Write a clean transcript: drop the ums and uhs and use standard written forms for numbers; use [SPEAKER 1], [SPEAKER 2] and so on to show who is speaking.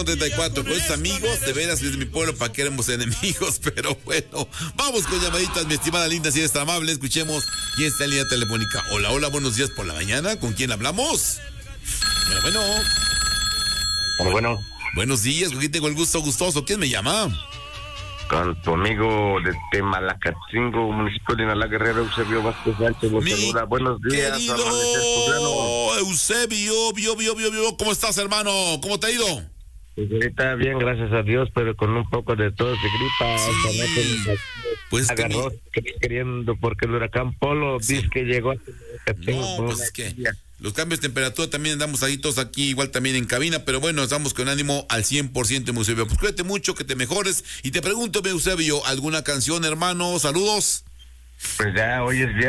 [SPEAKER 1] 34 con esos amigos, de veras es de mi pueblo, para que éramos enemigos, pero bueno, vamos con llamaditas, mi estimada linda, si eres tan amable, escuchemos quién está en línea telefónica. Hola, hola, buenos días por la mañana, ¿con quién hablamos? Bueno.
[SPEAKER 2] Bueno.
[SPEAKER 1] Buenos días, ¿con quién tengo el gusto gustoso? ¿Quién me llama?
[SPEAKER 2] Con tu amigo de Temalacatzingo, municipio de Inalá, Guerrero, Eusebio Vázquez Sánchez. Buenos días,
[SPEAKER 1] querido Eusebio, ¿cómo estás, hermano? ¿Cómo te ha ido?
[SPEAKER 2] Pues ahorita bien, gracias a Dios, pero con un poco de tos y gripa.
[SPEAKER 1] Sí. Pues
[SPEAKER 2] agarró queriendo, porque el huracán Polo dice que llegó.
[SPEAKER 1] No, pues es que los cambios de temperatura también andamos ahí todos aquí, igual también en cabina, pero bueno, estamos con ánimo al 100%, Eusebio. Pues cuídate mucho, que te mejores. Y te pregunto, Eusebio, ¿alguna canción, hermano? Saludos.
[SPEAKER 2] Pues ya, hoy es viernes.